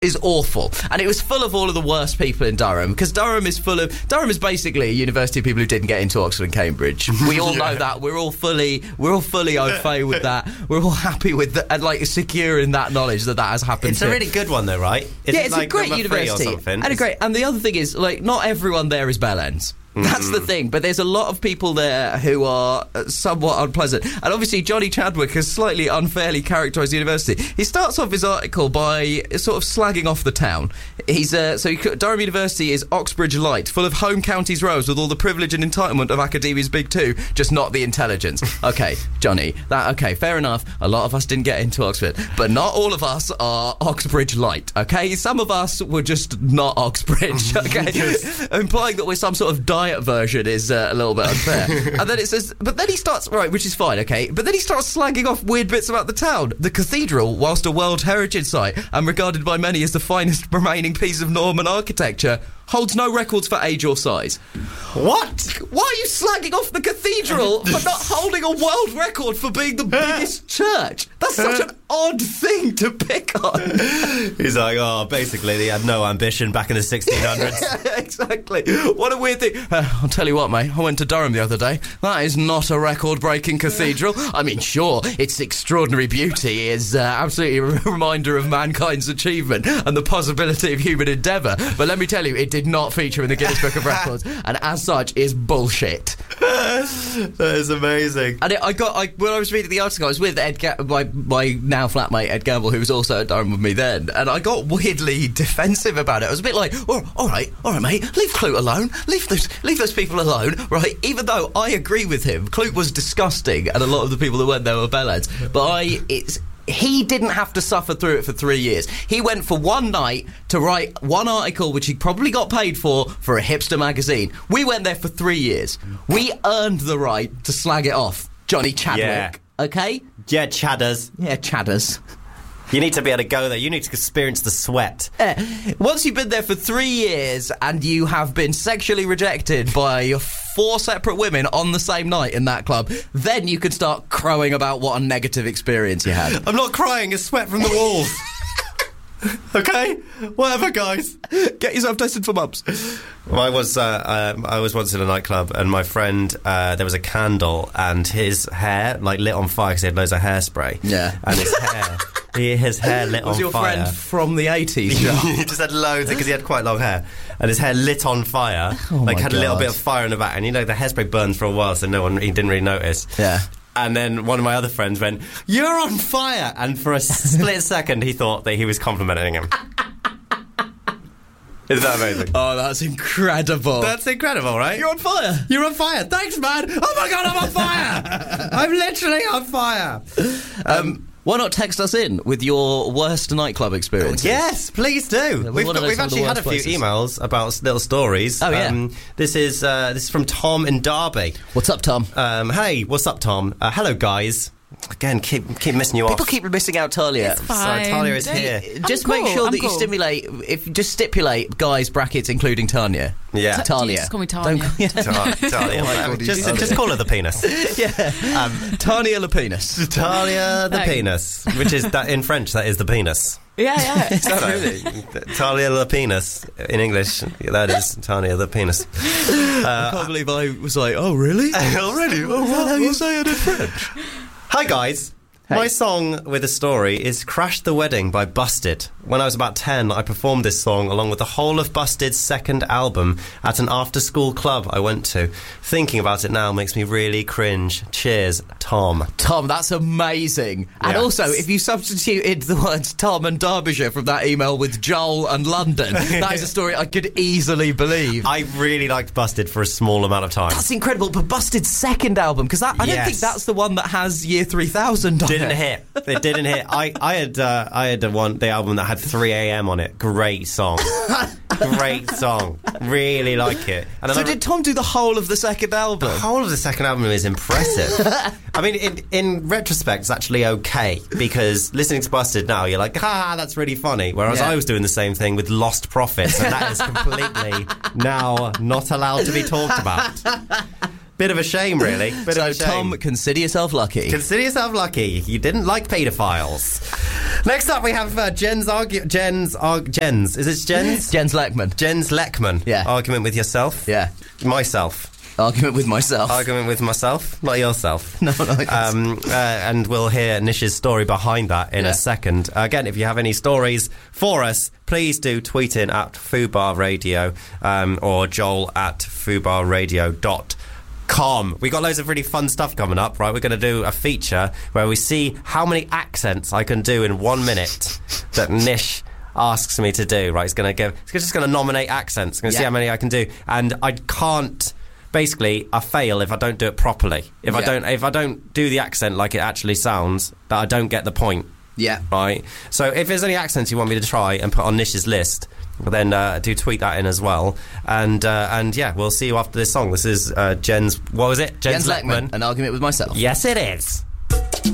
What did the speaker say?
is awful, and it was full of all of the worst people in Durham, because Durham is basically a university of people who didn't get into Oxford and Cambridge. We all know that. We're all fully au fait with that. We're all happy with that, and like secure in that knowledge that has happened. It's a really good one though, right? It's like a great university, and the other thing is, like, not everyone there is Bellends. That's the thing, but there's a lot of people there who are somewhat unpleasant. And obviously Johnny Chadwick has slightly unfairly characterised the university. He starts off his article by sort of slagging off the town. Durham University is Oxbridge Light, full of home counties rows with all the privilege and entitlement of academia's big two, just not the intelligence. Okay, Johnny, fair enough. A lot of us didn't get into Oxford, but not all of us are Oxbridge Light, okay? Some of us were just not Oxbridge, okay? Implying that we're some sort of diet version is a little bit unfair. And then it says, but then he starts, right, which is fine, okay, but then he starts slagging off weird bits about the town. The cathedral, whilst a World Heritage Site and regarded by many as the finest remaining piece of Norman architecture, holds no records for age or size. What? Why are you slagging off the cathedral for not holding a world record for being the biggest church? That's such an odd thing to pick on. He's like, basically they had no ambition back in the 1600s. Yeah, exactly. What a weird thing. I'll tell you what, mate, I went to Durham the other day. That is not a record-breaking cathedral. I mean, sure, its extraordinary beauty is absolutely a reminder of mankind's achievement and the possibility of human endeavour, but let me tell you, it did not feature in the Guinness Book of Records, and as such is bullshit. That is amazing. And when I was reading the article, I was with my now flatmate Ed Gamble, who was also at Durham with me then, and I got weirdly defensive about it. I was a bit like, all right, mate, leave Clute alone, leave those people alone, right? Even though I agree with him, Clute was disgusting, and a lot of the people that went there were bellends, but he didn't have to suffer through it for 3 years. He went for one night to write one article, which he probably got paid for a hipster magazine. We went there for 3 years. We earned the right to slag it off, Johnny Chadwick. Yeah. Okay? Yeah, Chadders. Yeah, Chadders. You need to be able to go there. You need to experience the sweat. Once you've been there for 3 years and you have been sexually rejected by 4 separate women on the same night in that club, then you can start crowing about what a negative experience you had. I'm not crying, it's sweat from the walls. Okay? Whatever, guys. Get yourself tested for mumps. I was once in a nightclub, and my friend, there was a candle, and his hair, like, lit on fire because he had loads of hairspray. Yeah. And his hair lit on fire. Was your friend from the 80s? He just had loads, because he had quite long hair. And his hair lit on fire. Had a little bit of fire in the back. And, the hairspray burned for a while, so he didn't really notice. Yeah. And then one of my other friends went, "You're on fire!" And for a split second, he thought that he was complimenting him. Is that amazing? Oh, that's incredible. That's incredible, right? You're on fire. You're on fire. Thanks, man. Oh, my God, I'm on fire. I'm literally on fire. Why not text us in with your worst nightclub experiences? Yes, please do. Yeah, we've actually had a few emails about little stories. Oh, yeah. This is from Tom in Derby. What's up, Tom? Hey, what's up, Tom? Hello, guys. Again, keep missing you off. People keep missing out Talia. It's fine. So Talia is here. Just make sure that you stipulate guys brackets including Tanya. Yeah. Talia. Just call me Tanya. Talia. Oh just call her the penis. Yeah. Tanya the penis. Talia the penis, which is that in French. That is the penis. Yeah. Is that really? Talia the penis in English. That is Tanya the penis. I can't believe I was like, oh really? Oh really? Oh, well, how you say it in French? Hi guys. Hey. My song with a story is Crash the Wedding by Busted. When I was about 10, I performed this song along with the whole of Busted's second album at an after-school club I went to. Thinking about it now makes me really cringe. Cheers, Tom. Tom, that's amazing. And also, if you substituted the words Tom and Derbyshire from that email with Joel and London, that is a story I could easily believe. I really liked Busted for a small amount of time. That's incredible, but Busted's second album, because I don't think that's the one that has Year 3000 on it. It didn't hit. I had the album that had 3 a.m. on it. Great song. Really like it. And so did Tom do the whole of the second album? The whole of the second album is impressive. I mean, in retrospect, it's actually okay, because listening to Busted now, you're like, that's really funny. Whereas I was doing the same thing with Lost Prophets, and that is completely now not allowed to be talked about. Bit of a shame, really. So, Tom, consider yourself lucky. Consider yourself lucky. You didn't like paedophiles. Next up, we have Jen's. Is it Jen's? Jens Lekman. Jens Lekman. Yeah. Argument with yourself. Yeah. Myself. Argument with myself. Argument with myself, not yourself. No, not and we'll hear Nish's story behind that in a second. Again, if you have any stories for us, please do tweet in at Fubar Radio or Joel at fubarradio.com. We got loads of really fun stuff coming up, right? We're going to do a feature where we see how many accents I can do in 1 minute that Nish asks me to do, right? He's just going to nominate accents. Going to see how many I can do. And I can't... Basically, I fail if I don't do it properly. If I don't do the accent like it actually sounds, that I don't get the point. Yeah. Right? So if there's any accents you want me to try and put on Nish's list, then do tweet that in as well. And yeah, we'll see you after this song. This is Jens... What was it? Jens Lekman. An Argument with Myself. Yes, it is.